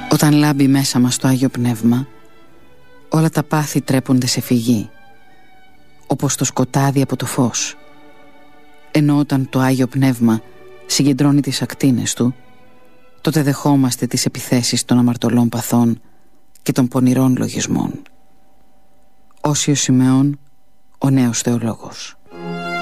Όταν λάμπει μέσα μας το Άγιο Πνεύμα, όλα τα πάθη τρέπονται σε φυγή, όπως το σκοτάδι από το φως. Ενώ όταν το Άγιο Πνεύμα συγκεντρώνει τις ακτίνες του, τότε δεχόμαστε τις επιθέσεις των αμαρτωλών παθών και των πονηρών λογισμών. Όσιος Σιμεών, ο νέος θεολόγος.